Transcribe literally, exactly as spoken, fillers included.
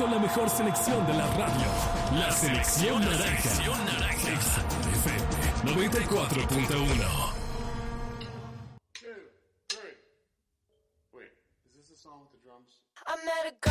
con la mejor selección de la radio. La Selección Naranja. Exa F M noventa y cuatro punto uno. I met a girl.